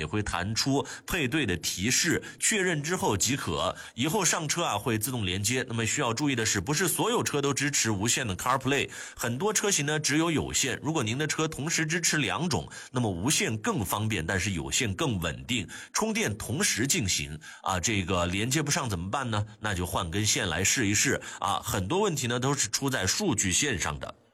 也会弹出配对的提示，确认之后即可。以后上车啊会自动连接。那么需要注意的是，不是所有车都支持无线的 CarPlay， 很多车型呢只有有线。如果您的车同时支持两种，那么无线更方便，但是有线更稳定，充电同时进行啊，这个连接不上怎么办呢？那就换根线来试一试啊。很多问题呢都是出在数据线上的。